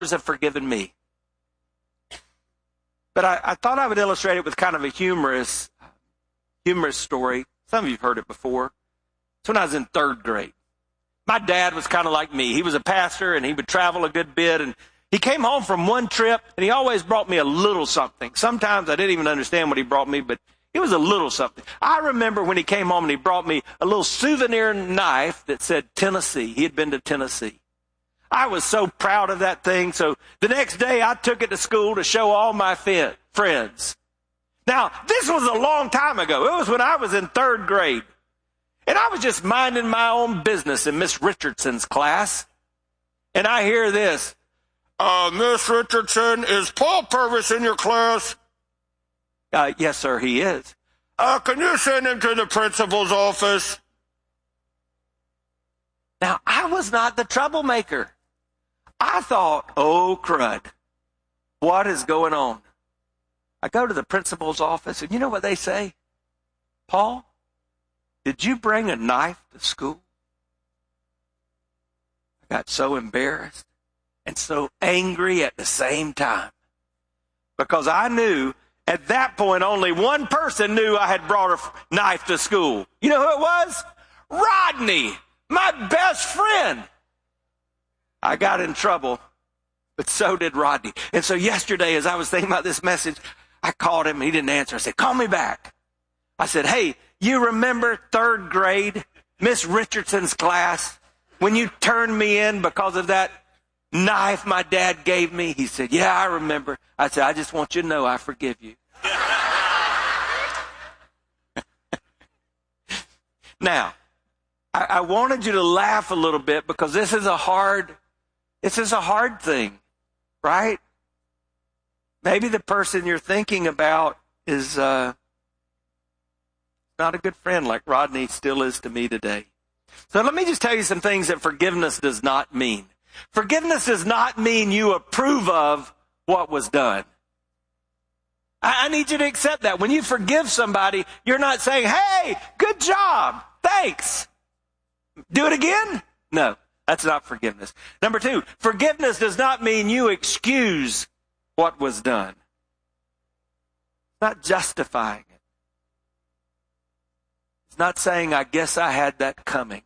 have forgiven me. But I thought I would illustrate it with kind of a humorous story. Some of you have heard it before. It's when I was in third grade. My dad was kind of like me. He was a pastor, and he would travel a good bit. And he came home from one trip, and he always brought me a little something. Sometimes I didn't even understand what he brought me, but it was a little something. I remember when he came home and he brought me a little souvenir knife that said Tennessee. He had been to Tennessee. I was so proud of that thing. So the next day I took it to school to show all my friends. Now, this was a long time ago. It was when I was in third grade. And I was just minding my own business in Miss Richardson's class. And I hear this. Miss Richardson, is Paul Purvis in your class? Yes, sir, he is. Can you send him to the principal's office? Now, I was not the troublemaker. I thought, oh, crud, what is going on? I go to the principal's office, and you know what they say? Paul, did you bring a knife to school? I got so embarrassed and so angry at the same time because I knew at that point only one person knew I had brought a knife to school. You know who it was? Rodney, my best friend. I got in trouble, but so did Rodney. And so yesterday, as I was thinking about this message, I called him. He didn't answer. I said, call me back. I said, hey, you remember third grade, Miss Richardson's class, when you turned me in because of that knife my dad gave me? He said, yeah, I remember. I said, I just want you to know I forgive you. Now, I wanted you to laugh a little bit because this is a hard thing, right? Maybe the person you're thinking about is not a good friend like Rodney still is to me today. So let me just tell you some things that forgiveness does not mean. Forgiveness does not mean you approve of what was done. I need you to accept that. When you forgive somebody, you're not saying, hey, good job, thanks. Do it again? No, that's not forgiveness. Number two, forgiveness does not mean you excuse what was done. It's not justifying it. It's not saying, I guess I had that coming.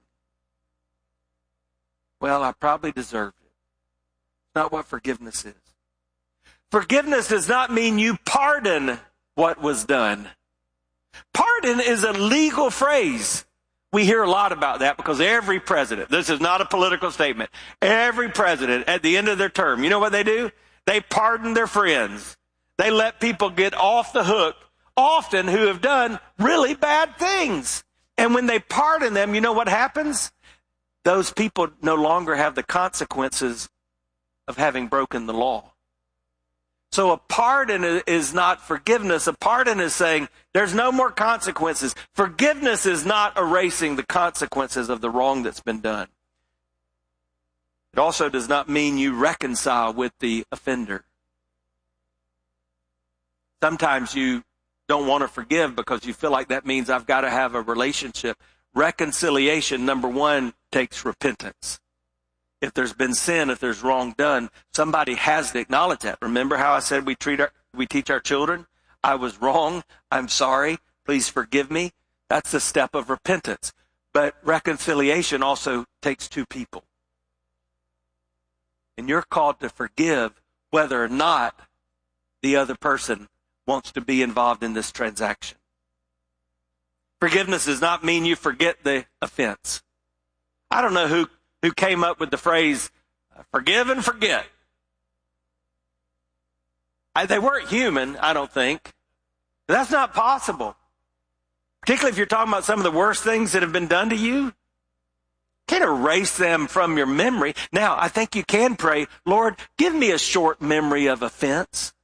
Well, I probably deserved it. It's not what forgiveness is. Forgiveness does not mean you pardon what was done. Pardon is a legal phrase. We hear a lot about that because every president, this is not a political statement, every president at the end of their term, you know what they do? They pardon their friends. They let people get off the hook, often who have done really bad things. And when they pardon them, you know what happens? Those people no longer have the consequences of having broken the law. So a pardon is not forgiveness. A pardon is saying there's no more consequences. Forgiveness is not erasing the consequences of the wrong that's been done. It also does not mean you reconcile with the offender. Sometimes you don't want to forgive because you feel like that means I've got to have a relationship. Reconciliation, number one, takes repentance. If there's been sin, if there's wrong done, somebody has to acknowledge that. Remember how I said we teach our children? I was wrong. I'm sorry. Please forgive me. That's the step of repentance. But reconciliation also takes two people. And you're called to forgive whether or not the other person wants to be involved in this transaction. Forgiveness does not mean you forget the offense. I don't know who came up with the phrase, forgive and forget. They weren't human, I don't think. But that's not possible. Particularly if you're talking about some of the worst things that have been done to you. You can't erase them from your memory. Now, I think you can pray, Lord, give me a short memory of offense.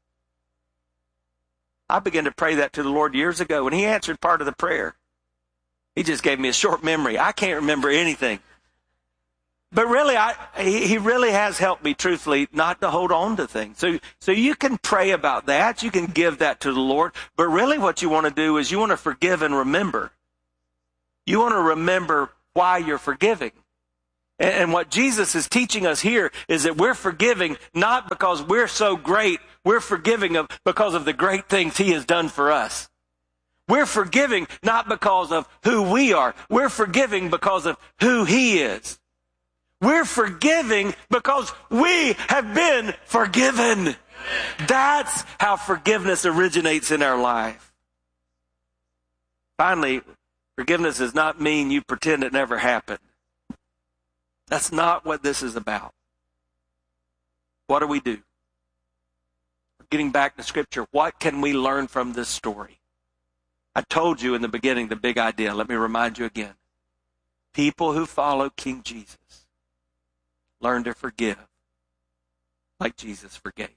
I began to pray that to the Lord years ago, and he answered part of the prayer. He just gave me a short memory. I can't remember anything. But really, he really has helped me, truthfully, not to hold on to things. So you can pray about that. You can give that to the Lord. But really what you want to do is you want to forgive and remember. You want to remember why you're forgiving. And what Jesus is teaching us here is that we're forgiving not because we're so great. We're forgiving because of the great things he has done for us. We're forgiving not because of who we are. We're forgiving because of who he is. We're forgiving because we have been forgiven. That's how forgiveness originates in our life. Finally, forgiveness does not mean you pretend it never happened. That's not what this is about. What do? Getting back to Scripture, what can we learn from this story? I told you in the beginning the big idea. Let me remind you again. People who follow King Jesus learn to forgive like Jesus forgave.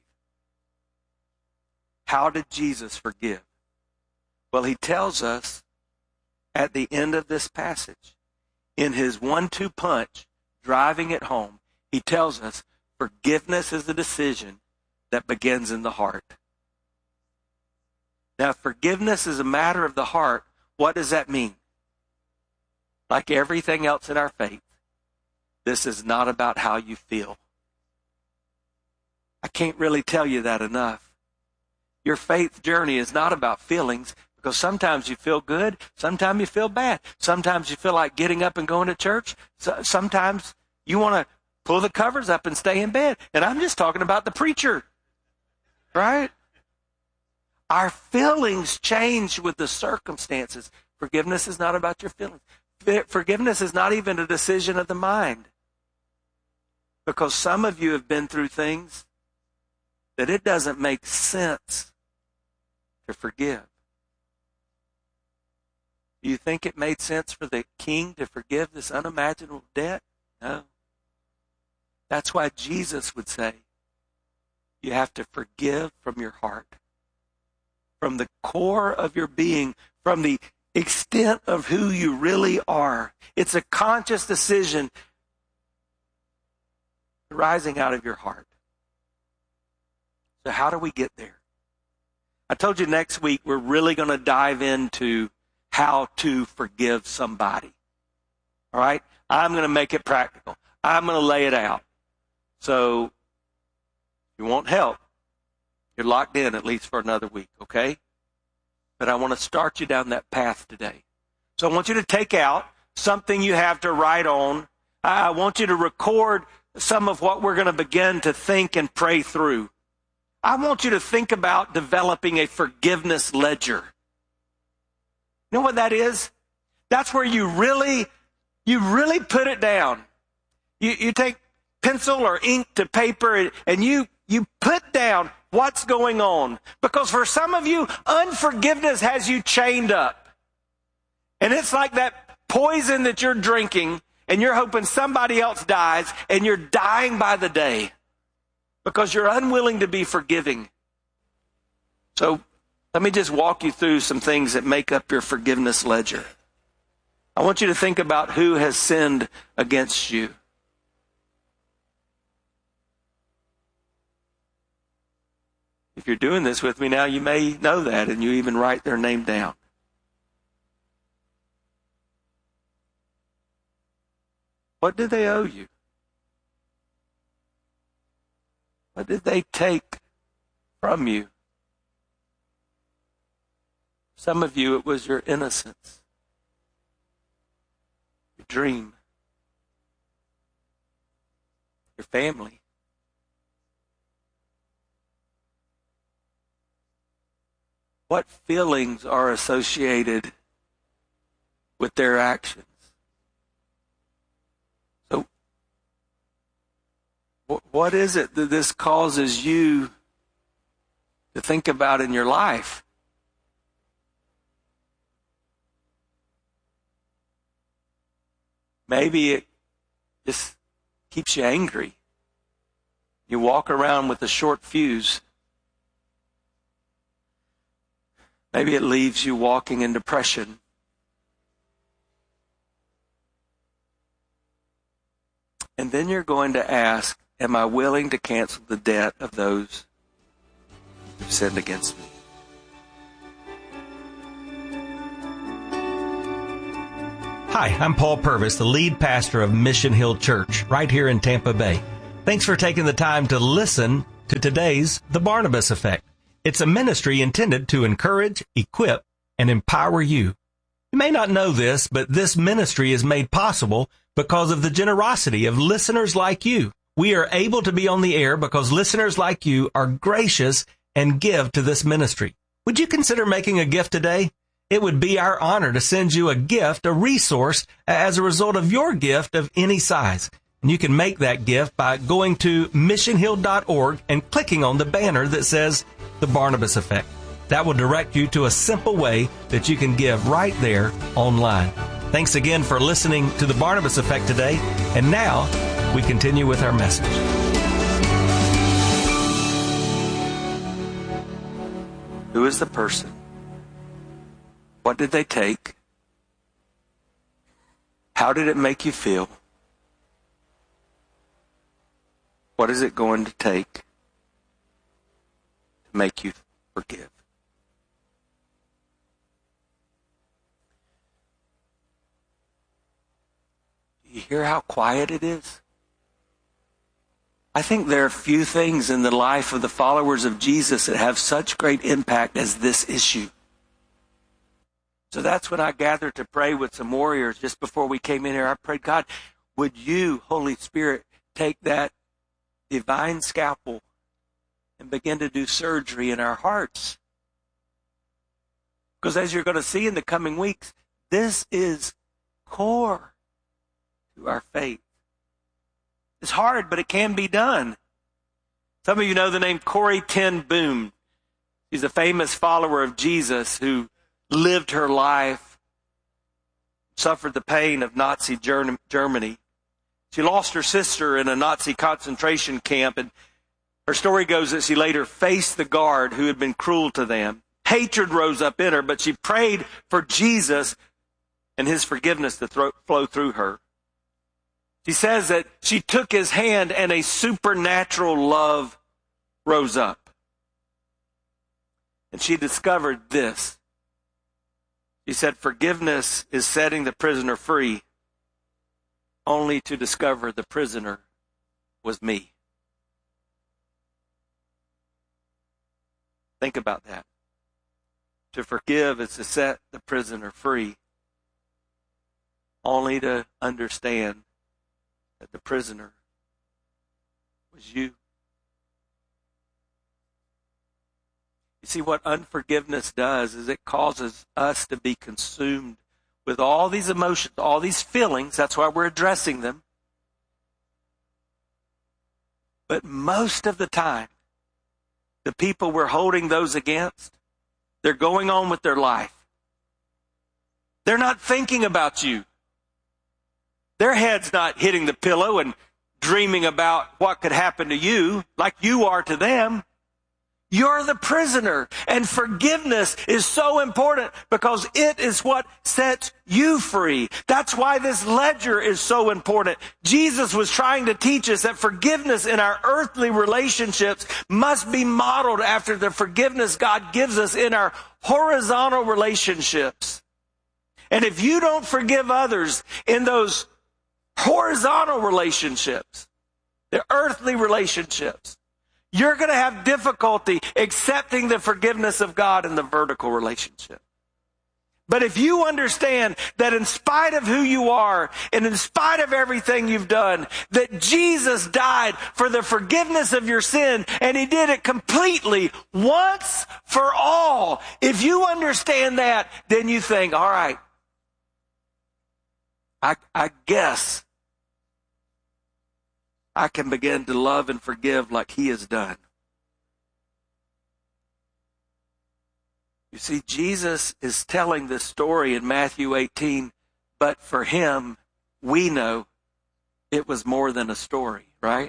How did Jesus forgive? Well, he tells us at the end of this passage, in his 1-2 punch, driving it home, he tells us forgiveness is a decision that begins in the heart. Now, if forgiveness is a matter of the heart, what does that mean? Like everything else in our faith, this is not about how you feel. I can't really tell you that enough. Your faith journey is not about feelings, because sometimes you feel good, sometimes you feel bad. Sometimes you feel like getting up and going to church. Sometimes you want to pull the covers up and stay in bed. And I'm just talking about the preacher, right? Our feelings change with the circumstances. Forgiveness is not about your feelings. Forgiveness is not even a decision of the mind. Because some of you have been through things that it doesn't make sense to forgive. Do you think it made sense for the king to forgive this unimaginable debt? No. That's why Jesus would say, you have to forgive from your heart, from the core of your being, from the extent of who you really are. It's a conscious decision rising out of your heart. So how do we get there? I told you next week we're really going to dive into how to forgive somebody. All right? I'm going to make it practical. I'm going to lay it out. So if you want help, you're locked in at least for another week, okay? But I want to start you down that path today. So I want you to take out something you have to write on. I want you to record some of what we're going to begin to think and pray through. I want you to think about developing a forgiveness ledger. You know what that is? That's where you really put it down. You take pencil or ink to paper and you put down what's going on. Because for some of you, unforgiveness has you chained up. And it's like that poison that you're drinking and you're hoping somebody else dies and you're dying by the day because you're unwilling to be forgiving. So let me just walk you through some things that make up your forgiveness ledger. I want you to think about who has sinned against you. If you're doing this with me now, you may know that, and you even write their name down. What did they owe you? What did they take from you? Some of you, it was your innocence, your dream, your family. What feelings are associated with their actions? So, what is it that this causes you to think about in your life? Maybe it just keeps you angry. You walk around with a short fuse. Maybe it leaves you walking in depression. And then you're going to ask, am I willing to cancel the debt of those who've sinned against me? Hi, I'm Paul Purvis, the lead pastor of Mission Hill Church right here in Tampa Bay. Thanks for taking the time to listen to today's The Barnabas Effect. It's a ministry intended to encourage, equip, and empower you. You may not know this, but this ministry is made possible because of the generosity of listeners like you. We are able to be on the air because listeners like you are gracious and give to this ministry. Would you consider making a gift today? It would be our honor to send you a gift, a resource, as a result of your gift of any size. And you can make that gift by going to missionhill.org and clicking on the banner that says The Barnabas Effect. That will direct you to a simple way that you can give right there online. Thanks again for listening to The Barnabas Effect today. And now we continue with our message. Who is the person? What did they take? How did it make you feel? What is it going to take to make you forgive? Do you hear how quiet it is? I think there are few things in the life of the followers of Jesus that have such great impact as this issue. So that's when I gathered to pray with some warriors just before we came in here. I prayed, God, would you, Holy Spirit, take that divine scalpel and begin to do surgery in our hearts? Because as you're going to see in the coming weeks, this is core to our faith. It's hard, but it can be done. Some of you know the name Corrie ten Boom. She's a famous follower of Jesus who lived her life, suffered the pain of Nazi Germany. She lost her sister in a Nazi concentration camp, and her story goes that she later faced the guard who had been cruel to them. Hatred rose up in her, but she prayed for Jesus and his forgiveness to flow through her. She says that she took his hand and a supernatural love rose up. And she discovered this. She said, forgiveness is setting the prisoner free, only to discover the prisoner was me. Think about that. To forgive is to set the prisoner free, only to understand that the prisoner was you. You see, what unforgiveness does is it causes us to be consumed with all these emotions, all these feelings. That's why we're addressing them. But most of the time, the people we're holding those against, they're going on with their life. They're not thinking about you. Their head's not hitting the pillow and dreaming about what could happen to you like you are to them. You're the prisoner, and forgiveness is so important because it is what sets you free. That's why this ledger is so important. Jesus was trying to teach us that forgiveness in our earthly relationships must be modeled after the forgiveness God gives us in our horizontal relationships. And if you don't forgive others in those horizontal relationships, the earthly relationships, you're going to have difficulty accepting the forgiveness of God in the vertical relationship. But if you understand that in spite of who you are and in spite of everything you've done, that Jesus died for the forgiveness of your sin and he did it completely once for all. If you understand that, then you think, all right, I guess I can begin to love and forgive like he has done. You see, Jesus is telling this story in Matthew 18, but for him, we know it was more than a story, right?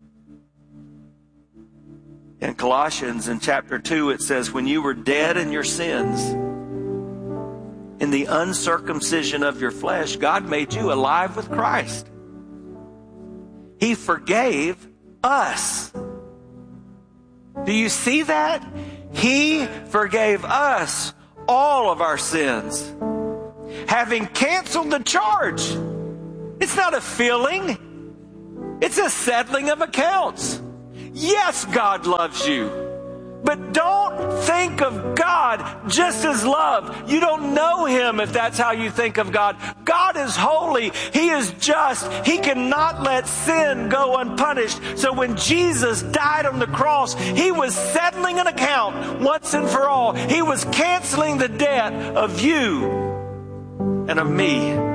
In Colossians, in chapter 2, it says, when you were dead in your sins, in the uncircumcision of your flesh, God made you alive with Christ. He forgave us. Do you see that? He forgave us all of our sins. having canceled the charge. It's not a feeling. It's a settling of accounts. Yes, God loves you. But don't think of God just as love. You don't know Him if that's how you think of God. God is holy. He is just. He cannot let sin go unpunished. So when Jesus died on the cross, He was settling an account once and for all. He was canceling the debt of you and of me.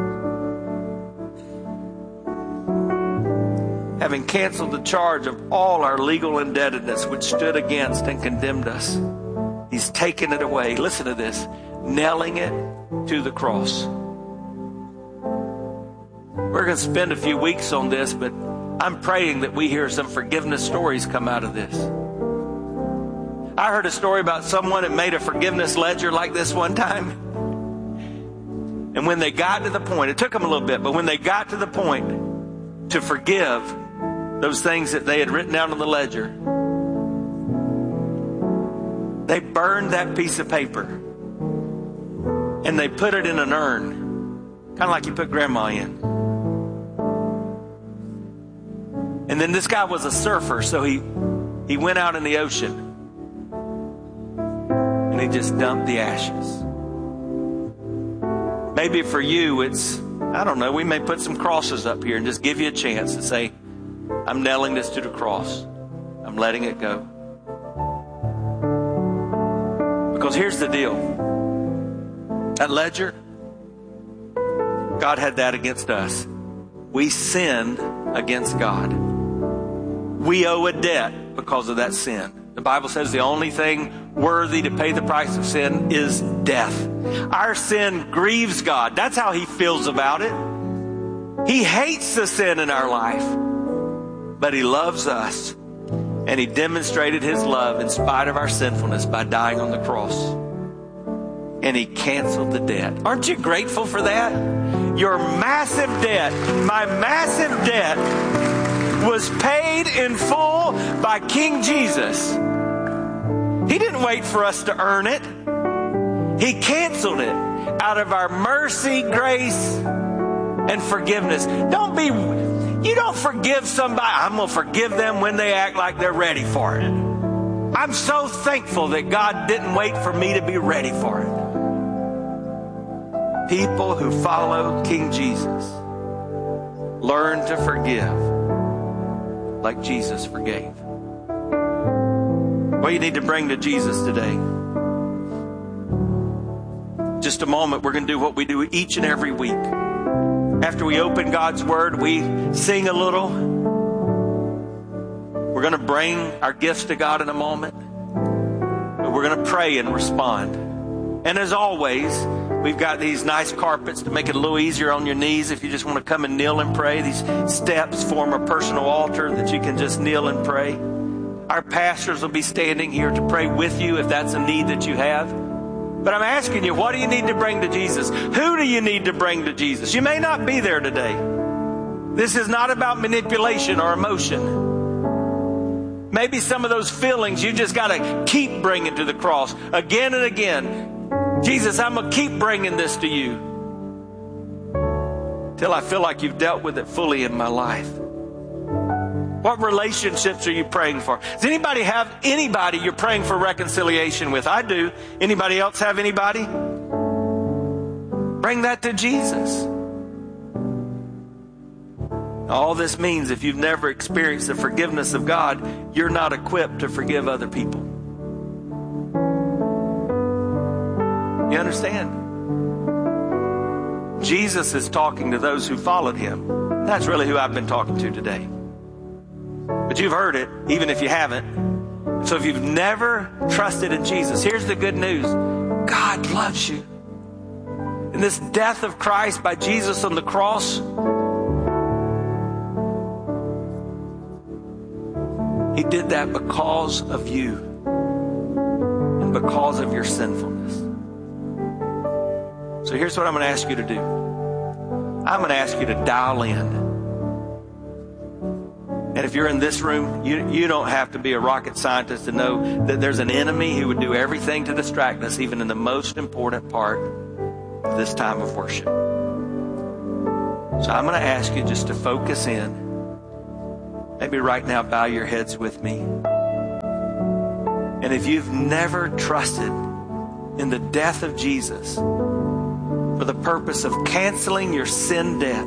Having canceled the charge of all our legal indebtedness which stood against and condemned us. He's taken it away. Listen to this. Nailing it to the cross. We're going to spend a few weeks on this, but I'm praying that we hear some forgiveness stories come out of this. I heard a story about someone that made a forgiveness ledger like this one time. And when they got to the point, it took them a little bit, but when they got to the point to forgive those things that they had written down on the ledger, they burned that piece of paper and they put it in an urn, kind of like you put grandma in. And then this guy was a surfer, so he went out in the ocean and he just dumped the ashes. Maybe for you it's, I don't know, we may put some crosses up here and just give you a chance to say, I'm nailing this to the cross. I'm letting it go. Because here's the deal. That ledger, God had that against us. We sinned against God. We owe a debt because of that sin. The Bible says the only thing worthy to pay the price of sin is death. Our sin grieves God. That's how He feels about it. He hates the sin in our life. But He loves us, and He demonstrated His love in spite of our sinfulness by dying on the cross. And He canceled the debt. Aren't you grateful for that? Your massive debt, my massive debt, was paid in full by King Jesus. He didn't wait for us to earn it. He canceled it out of our mercy, grace, and forgiveness. You don't forgive somebody. I'm going to forgive them when they act like they're ready for it. I'm so thankful that God didn't wait for me to be ready for it. People who follow King Jesus learn to forgive like Jesus forgave. What you need to bring to Jesus today. Just a moment, we're going to do what we do each and every week. After we open God's Word, we sing a little. We're going to bring our gifts to God in a moment. But we're going to pray and respond. And as always, we've got these nice carpets to make it a little easier on your knees if you just want to come and kneel and pray. These steps form a personal altar that you can just kneel and pray. Our pastors will be standing here to pray with you if that's a need that you have. But I'm asking you, what do you need to bring to Jesus? Who do you need to bring to Jesus? You may not be there today. This is not about manipulation or emotion. Maybe some of those feelings you just got to keep bringing to the cross again and again. Jesus, I'm going to keep bringing this to you till I feel like you've dealt with it fully in my life. What relationships are you praying for? Does anybody have anybody you're praying for reconciliation with? I do. Anybody else have anybody? Bring that to Jesus. All this means if you've never experienced the forgiveness of God, you're not equipped to forgive other people. You understand? Jesus is talking to those who followed Him. That's really who I've been talking to today. But you've heard it, even if you haven't. So if you've never trusted in Jesus, here's the good news. God loves you. And this death of Christ by Jesus on the cross, He did that because of you and because of your sinfulness. So here's what I'm going to ask you to do. I'm going to ask you to dial in. And if you're in this room, you don't have to be a rocket scientist to know that there's an enemy who would do everything to distract us, even in the most important part. for this time of worship. So I'm going to ask you just to focus in. Maybe right now, bow your heads with me. And if you've never trusted in the death of Jesus for the purpose of canceling your sin debt,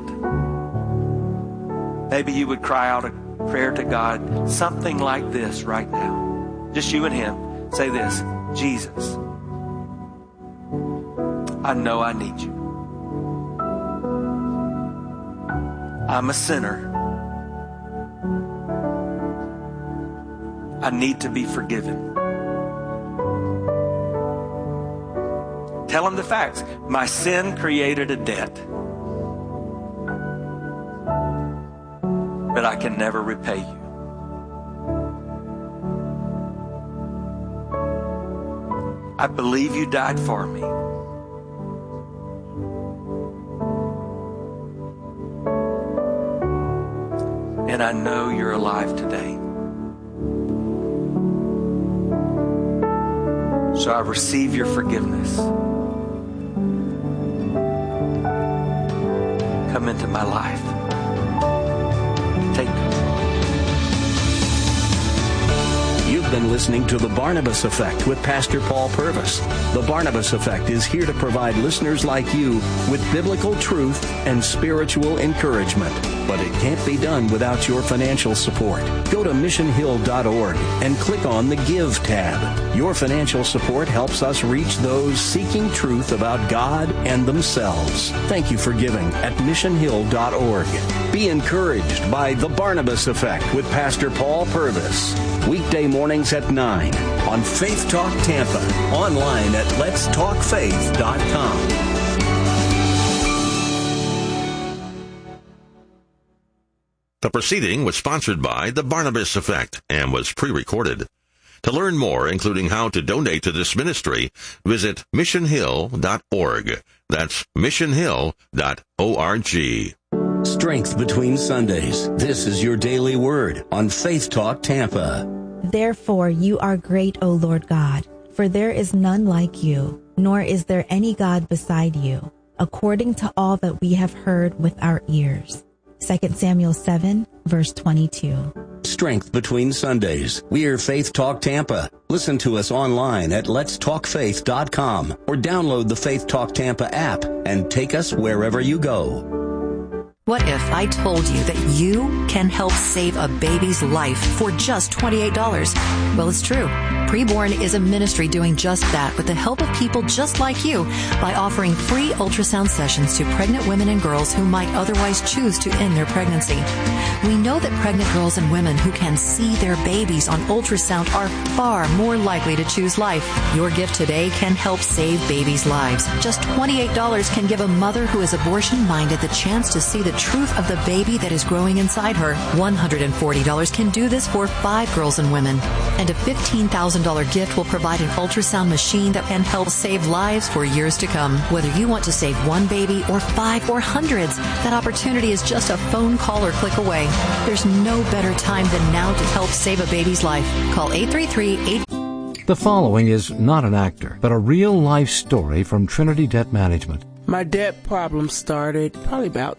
maybe you would cry out a prayer to God, something like this right now. Just you and Him. Say this: Jesus, I know I need you. I'm a sinner. I need to be forgiven. Tell Him the facts. My sin created a debt that I can never repay you. I believe you died for me. And I know you're alive today. So I receive your forgiveness. Come into my life. Take control. You've been listening to The Barnabas Effect with Pastor Paul Purvis. The Barnabas Effect is here to provide listeners like you with biblical truth and spiritual encouragement. But it can't be done without your financial support. Go to missionhill.org and click on the Give tab. Your financial support helps us reach those seeking truth about God and themselves. Thank you for giving at missionhill.org. Be encouraged by The Barnabas Effect with Pastor Paul Purvis. Weekday mornings at 9 on Faith Talk Tampa. Online at letstalkfaith.com. The proceeding was sponsored by The Barnabas Effect and was pre-recorded. To learn more, including how to donate to this ministry, visit missionhill.org. That's missionhill.org. Strength between Sundays. This is your daily word on Faith Talk Tampa. Therefore you are great, O Lord God, for there is none like you, nor is there any God beside you, according to all that we have heard with our ears. 2 Samuel 7, verse 22. Strength between Sundays. We're Faith Talk Tampa. Listen to us online at letstalkfaith.com or download the Faith Talk Tampa app and take us wherever you go. What if I told you that you can help save a baby's life for just $28? Well, it's true. Preborn is a ministry doing just that with the help of people just like you by offering free ultrasound sessions to pregnant women and girls who might otherwise choose to end their pregnancy. We know that pregnant girls and women who can see their babies on ultrasound are far more likely to choose life. Your gift today can help save babies' lives. Just $28 can give a mother who is abortion-minded the chance to see the truth of the baby that is growing inside her. $140 can do this for 5 girls and women. And a $15,000 gift will provide an ultrasound machine that can help save lives for years to come. Whether you want to save one baby or 5 or hundreds, that opportunity is just a phone call or click away. There's no better time than now to help save a baby's life. Call 833-8... The following is not an actor, but a real-life story from Trinity Debt Management. My debt problem started probably about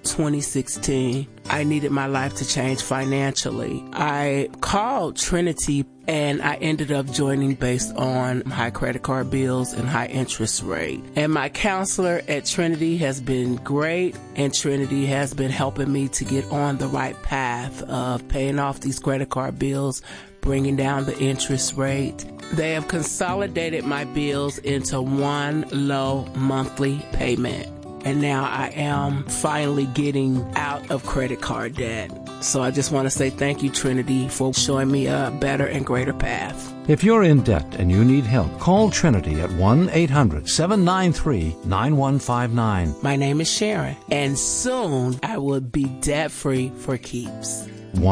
2016. I needed my life to change financially. I called Trinity and I ended up joining based on high credit card bills and high interest rate. And my counselor at Trinity has been great, and Trinity has been helping me to get on the right path of paying off these credit card bills, bringing down the interest rate. They have consolidated my bills into one low monthly payment. And now I am finally getting out of credit card debt. So I just want to say thank you, Trinity, for showing me a better and greater path. If you're in debt and you need help, call Trinity at 1-800-793-9159. My name is Sharon, and soon I will be debt-free for keeps.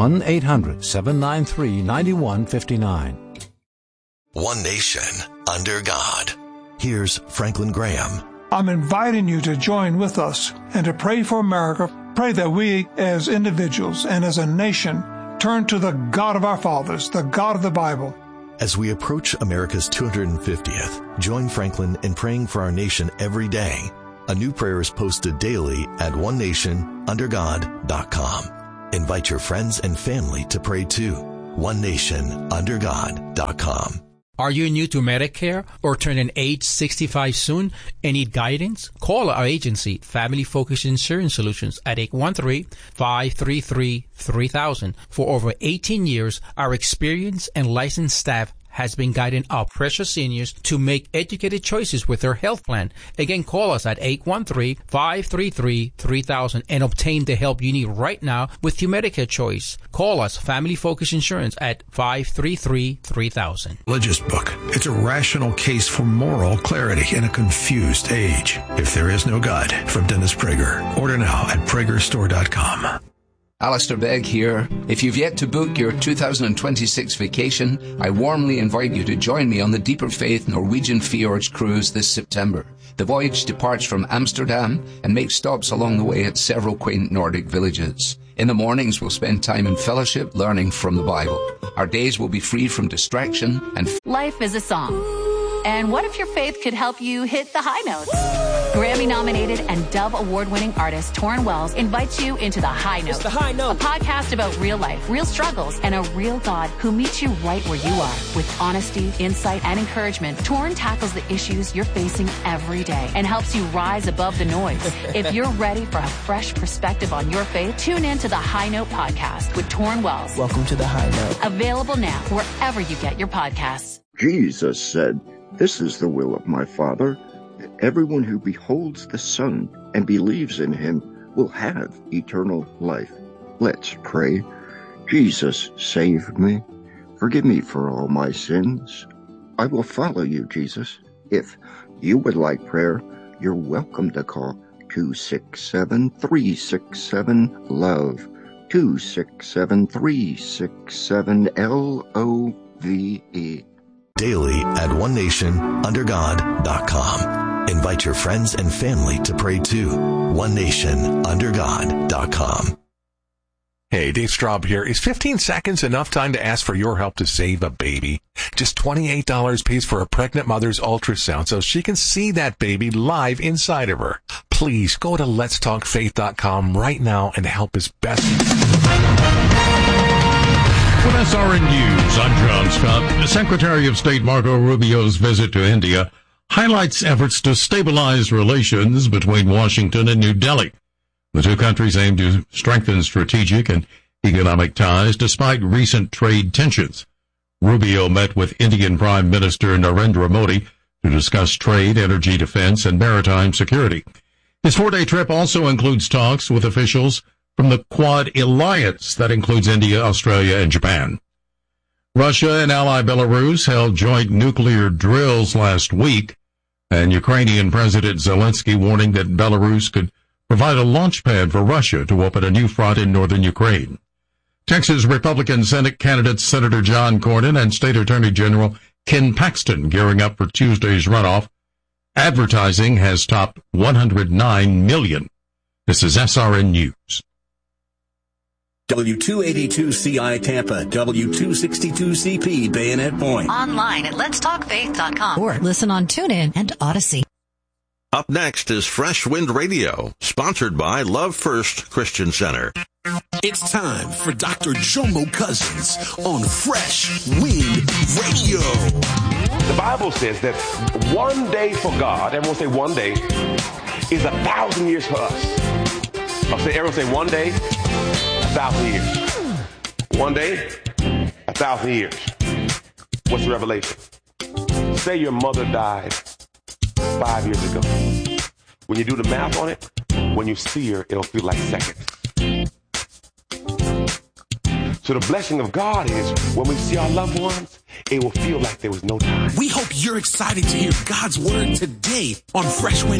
1-800-793-9159. One nation under God. Here's Franklin Graham. I'm inviting you to join with us and to pray for America. Pray that we as individuals and as a nation turn to the God of our fathers, the God of the Bible. As we approach America's 250th, join Franklin in praying for our nation every day. A new prayer is posted daily at onenationundergod.com. Invite your friends and family to pray too. onenationundergod.com. Are you new to Medicare or turning age 65 soon and need guidance? Call our agency, Family Focus Insurance Solutions, at 813-533-3000. For over 18 years, our experienced and licensed staff has been guiding our precious seniors to make educated choices with their health plan. Again, call us at 813-533-3000 and obtain the help you need right now with your Medicare choice. Call us, Family Focus Insurance, at 533-3000. Religious book. It's a rational case for moral clarity in a confused age. If There Is No God, from Dennis Prager. Order now at pragerstore.com. Alistair Begg here. If you've yet to book your 2026 vacation, I warmly invite you to join me on the Deeper Faith Norwegian Fjords cruise this September. The voyage departs from Amsterdam and makes stops along the way at several quaint Nordic villages. In the mornings, we'll spend time in fellowship learning from the Bible. Our days will be free from distraction and... Life is a song. And what if your faith could help you hit the high notes? Grammy-nominated and Dove Award-winning artist Torrin Wells invites you into The High Note. It's The High Note. A podcast about real life, real struggles, and a real God who meets you right where you are. With honesty, insight, and encouragement, Torrin tackles the issues you're facing every day and helps you rise above the noise. If you're ready for a fresh perspective on your faith, tune in to The High Note podcast with Torrin Wells. Welcome to The High Note. Available now wherever you get your podcasts. Jesus said, "This is the will of my Father, that everyone who beholds the Son and believes in him will have eternal life." Let's pray. Jesus, save me. Forgive me for all my sins. I will follow you, Jesus. If you would like prayer, you're welcome to call 267-367-LOVE, 267-367-LOVE. Daily at onenationundergod.com. Invite your friends and family to pray too. onenationundergod.com. Hey, Dave Straub here. Is 15 seconds enough time to ask for your help to save a baby? Just $28 pays for a pregnant mother's ultrasound so she can see that baby live inside of her. Please go to letstalkfaith.com right now and help as best you can. With SRN News, I'm John Scott. The Secretary of State Marco Rubio's visit to India highlights efforts to stabilize relations between Washington and New Delhi. The two countries aim to strengthen strategic and economic ties despite recent trade tensions. Rubio met with Indian Prime Minister Narendra Modi to discuss trade, energy, defense, and maritime security. His four-day trip also includes talks with officials from the Quad Alliance that includes India, Australia, and Japan. Russia and ally Belarus held joint nuclear drills last week, and Ukrainian President Zelensky warning that Belarus could provide a launch pad for Russia to open a new front in northern Ukraine. Texas Republican Senate candidates Senator John Cornyn and State Attorney General Ken Paxton gearing up for Tuesday's runoff. Advertising has topped $109 million. This is SRN News. W282CI Tampa, W262CP Bayonet Point. Online at letstalkfaith.com or listen on TuneIn and Odyssey. Up next is Fresh Wind Radio, sponsored by Love First Christian Center. It's time for Dr. Jomo Cousins on Fresh Wind Radio. The Bible says that one day for God, everyone say one day, is 1,000 years for us. I'll say, everyone say one day, 1,000 years. One day, 1,000 years. What's the revelation? Say your mother died 5 years ago. When you do the math on it, when you see her, it'll feel like seconds. So the blessing of God is when we see our loved ones, it will feel like there was no time. We hope you're excited to hear God's word today on Fresh Wind